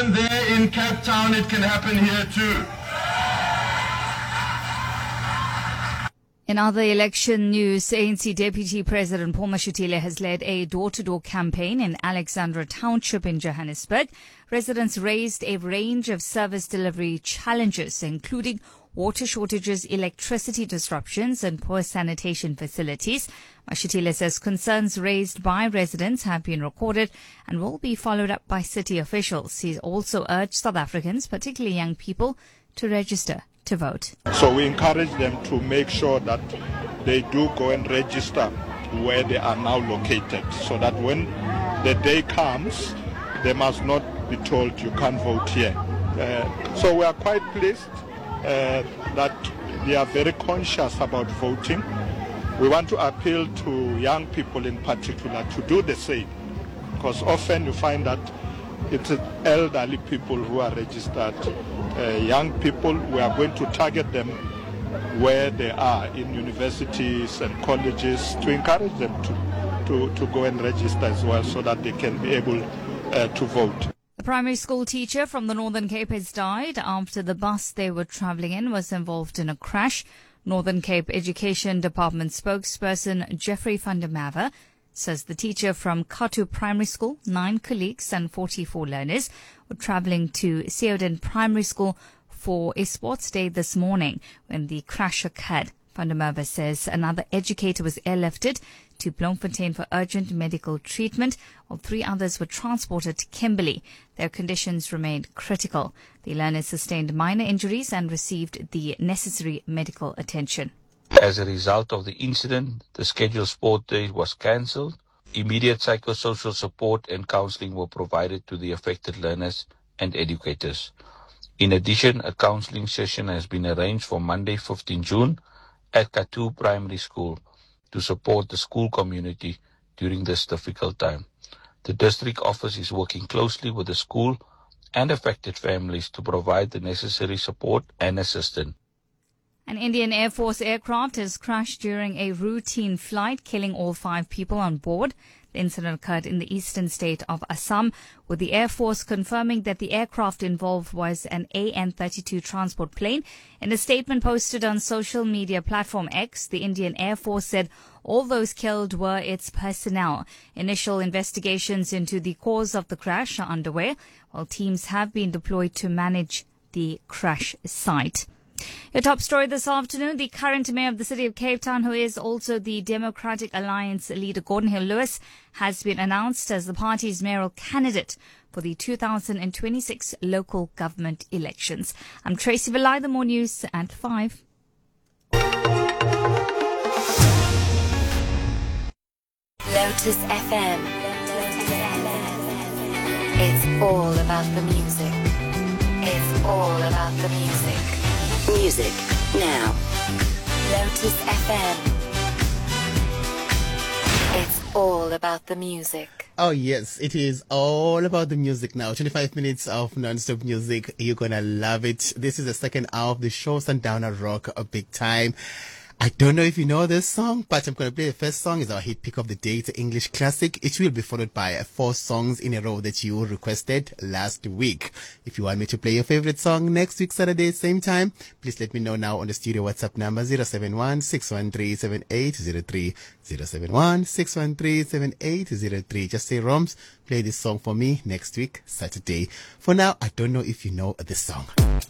happened there in Cape Town, it can happen here too. In other election news, ANC Deputy President Paul Mashatile has led a door-to-door campaign in Alexandra Township in Johannesburg. Residents raised a range of service delivery challenges, including water shortages, electricity disruptions, and poor sanitation facilities. Mashatile says concerns raised by residents have been recorded and will be followed up by city officials. He also urged South Africans, particularly young people, to register to vote. So we encourage them to make sure that they do go and register where they are now located, so that when the day comes, they must not be told you can't vote here. So we are quite pleased that they are very conscious about voting. We want to appeal to young people in particular to do the same, because often you find that it's elderly people who are registered. Young people, we are going to target them where they are in universities and colleges to encourage them to go and register as well, so that they can be able to vote. The primary school teacher from the Northern Cape has died after the bus they were travelling in was involved in a crash. Northern Cape Education Department spokesperson Jeffrey van der Merwe says the teacher from Katu Primary School, 9 colleagues and 44 learners were travelling to Seoden Primary School for a sports day this morning when the crash occurred. Van der Merwe says another educator was airlifted to Bloemfontein for urgent medical treatment, while 3 others were transported to Kimberley. Their conditions remained critical. The learners sustained minor injuries and received the necessary medical attention. As a result of the incident, the scheduled sport day was cancelled. Immediate psychosocial support and counselling were provided to the affected learners and educators. In addition, a counselling session has been arranged for Monday, 15 June at Katu Primary School to support the school community during this difficult time. The district office is working closely with the school and affected families to provide the necessary support and assistance. An Indian Air Force aircraft has crashed during a routine flight, killing all 5 people on board. The incident occurred in the eastern state of Assam, with the Air Force confirming that the aircraft involved was an AN-32 transport plane. In a statement posted on social media platform X, the Indian Air Force said all those killed were its personnel. Initial investigations into the cause of the crash are underway, while teams have been deployed to manage the crash site. Your top story this afternoon, the current mayor of the city of Cape Town, who is also the Democratic Alliance leader, Gordon Hill-Lewis, has been announced as the party's mayoral candidate for the 2026 local government elections. I'm Tracy Belay, the more news at 5. Lotus FM. It's all about the music. It's all about the music. Music now. Lotus FM. It's all about the music. Oh yes, it is all about the music now. 25 minutes of non-stop music. You're gonna love it. This is the second hour of the show, Sundowner Rock, a big time. I don't know if you know this song, but I'm going to play the first song. It's our hit pick of the day. It's an English classic. It will be followed by 4 songs in a row that you requested last week. If you want me to play your favorite song next week, Saturday, same time, please let me know now on the studio WhatsApp number 071-613-7803. 071-613-7803. Just say, Roms, play this song for me next week, Saturday. For now, I don't know if you know this song.